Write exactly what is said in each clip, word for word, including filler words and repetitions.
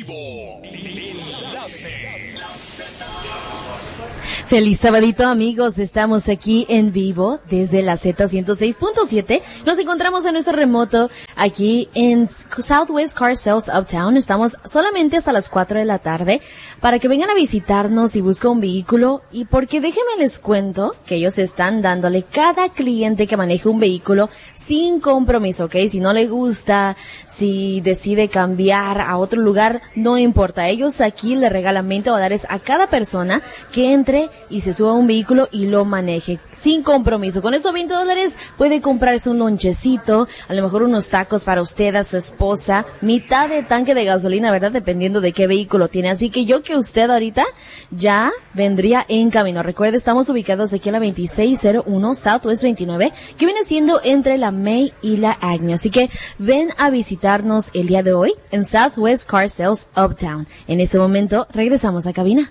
vivo. Enlace. Feliz sabadito, amigos. Estamos aquí en vivo desde la Z ciento seis punto siete. Nos encontramos en nuestro remoto aquí en Southwest Car Sales Uptown. Estamos solamente hasta las cuatro de la tarde para que vengan a visitarnos y busquen un vehículo. Y porque déjenme les cuento que ellos están dándole cada cliente que maneje un vehículo sin compromiso, ¿ok? Si no le gusta, si decide cambiar a otro lugar, no importa. Ellos aquí le regalan veinte dólares a cada persona que entre y se suba a un vehículo y lo maneje sin compromiso. Con esos veinte dólares puede comprarse un lonchecito, a lo mejor unos tacos para usted, a su esposa, mitad de tanque de gasolina, ¿verdad? Dependiendo de qué vehículo tiene. Así que yo que usted ahorita ya vendría en camino. Recuerde, estamos ubicados aquí en la veintiséis cero uno Southwest veintinueve, que viene siendo entre la May y la Agnew. Así que ven a visitarnos el día de hoy en Southwest Car Sales Uptown. En ese momento regresamos a cabina.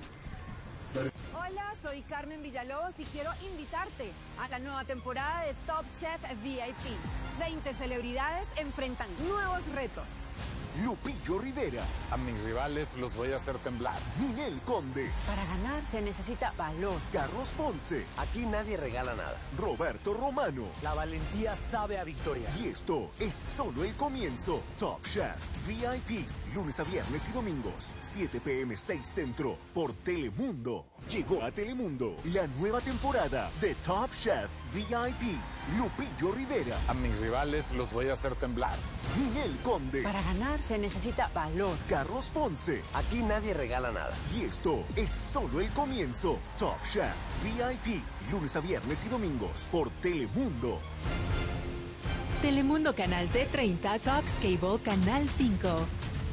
Y quiero invitarte a la nueva temporada de Top Chef V I P. veinte celebridades enfrentan nuevos retos. Lupillo Rivera. A mis rivales los voy a hacer temblar. Ninel Conde. Para ganar se necesita valor. Carlos Ponce. Aquí nadie regala nada. Roberto Romano. La valentía sabe a victoria. Y esto es solo el comienzo. Top Chef V I P. Lunes a viernes y domingos, siete p m seis Centro, por Telemundo. Llegó a Telemundo la nueva temporada de Top Chef V I P. Lupillo Rivera. A mis rivales los voy a hacer temblar. Ninel Conde. Para ganar se necesita valor. Carlos Ponce. Aquí nadie regala nada. Y esto es solo el comienzo. Top Chef V I P. Lunes a viernes y domingos, por Telemundo. Telemundo Canal T treinta, Cox Cable Canal cinco.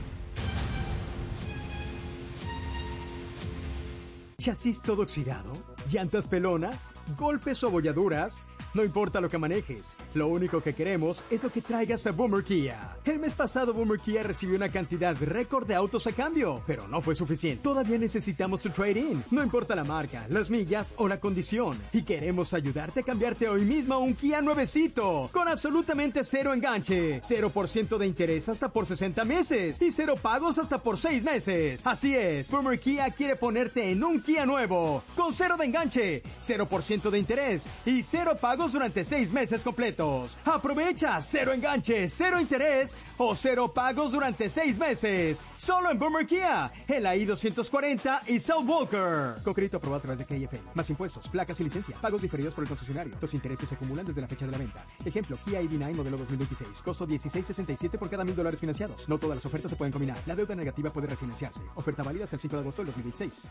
¿Chasis todo oxidado? ¿Llantas pelonas? ¿Golpes o abolladuras? No importa lo que manejes, lo único que queremos es lo que traigas a Boomer Kia. El mes pasado Boomer Kia recibió una cantidad récord de autos a cambio, pero no fue suficiente. Todavía necesitamos tu trade-in, no importa la marca, las millas o la condición. Y queremos ayudarte a cambiarte hoy mismo a un Kia nuevecito, con absolutamente cero enganche, cero por ciento de interés hasta por sesenta meses y cero pagos hasta por seis meses. Así es, Boomer Kia quiere ponerte en un Kia nuevo, con cero de enganche, cero por ciento de interés y cero pagos durante seis meses completos. Aprovecha cero enganche, cero interés o cero pagos durante seis meses. Solo en Boomer Kia, en la I doscientos cuarenta y South Walker. Con crédito aprobado a través de K F A. Más impuestos, placas y licencia. Pagos diferidos por el concesionario. Los intereses se acumulan desde la fecha de la venta. Ejemplo, Kia I V nueve modelo dos mil veintiséis. Costo dieciséis sesenta y siete por cada mil dólares financiados. No todas las ofertas se pueden combinar. La deuda negativa puede refinanciarse. Oferta válida hasta el cinco de agosto del dos mil veintiséis.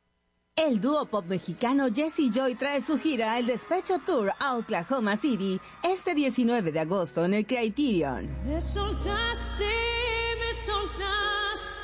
El dúo pop mexicano Jesse Joy trae su gira El Despecho Tour a Oklahoma City este diecinueve de agosto en el Criterion. Me soltaste, me soltaste.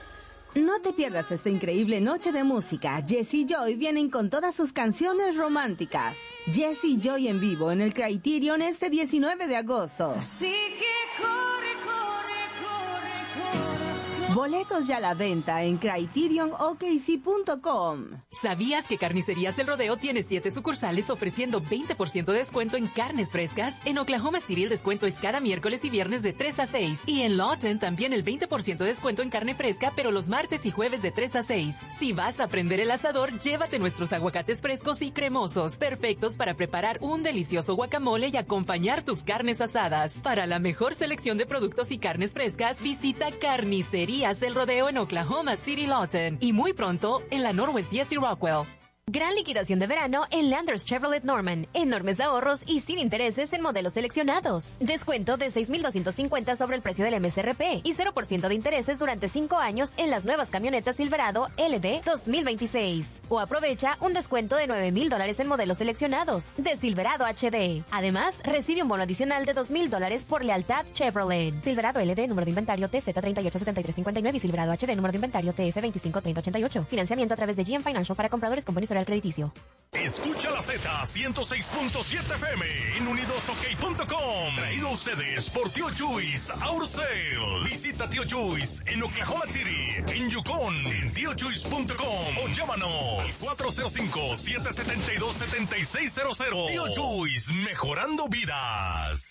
No te pierdas esta increíble noche de música. Jesse Joy vienen con todas sus canciones románticas. Jesse Joy en vivo en el Criterion este diecinueve de agosto. Así que corre, corre, corre, corazón. Boletos ya a la venta en criterion o k c punto com. ¿Sabías que Carnicerías El Rodeo tiene siete sucursales ofreciendo veinte por ciento de descuento en carnes frescas? En Oklahoma City el descuento es cada miércoles y viernes de tres a seis. Y en Lawton también el veinte por ciento de descuento en carne fresca, pero los martes y jueves de tres a seis. Si vas a prender el asador, llévate nuestros aguacates frescos y cremosos, perfectos para preparar un delicioso guacamole y acompañar tus carnes asadas. Para la mejor selección de productos y carnes frescas, visita Carnicerías El Rodeo en Oklahoma City, Lawton. Y muy pronto en la Northwest diez y Rockwell. Gran liquidación de verano en Landers Chevrolet Norman. Enormes ahorros y sin intereses en modelos seleccionados. Descuento de seis mil doscientos cincuenta sobre el precio del M S R P y cero por ciento de intereses durante cinco años en las nuevas camionetas Silverado L D dos mil veintiséis. O aprovecha un descuento de nueve mil dólares en modelos seleccionados de Silverado H D. Además, recibe un bono adicional de dos mil dólares por lealtad Chevrolet. Silverado L D, número de inventario T Z tres ocho siete tres cinco nueve y Silverado H D, número de inventario T F veinticinco treinta ochenta y ocho. Financiamiento a través de G M Financial para compradores con buen historial crediticio. Escucha la Z ciento seis punto siete F M en unidos ok punto com. Traído a ustedes por Tío Chuys Auto Sales. Visita Tío Chuys en Oklahoma City, en Yukon, en tío chuys punto com o llámanos cuatro cero cinco, siete siete dos, siete seis cero cero. Tío Chuys, mejorando vidas.